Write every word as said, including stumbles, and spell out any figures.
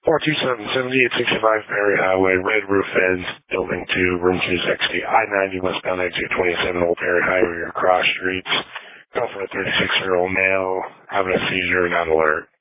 four two seven, seventy-eight sixty-five Perry Highway, red roof ends, building two, room two sixty, I ninety westbound exit twenty-seven, Old Perry Highway, or cross streets. Call for a thirty-six-year-old male having a seizure, not alert.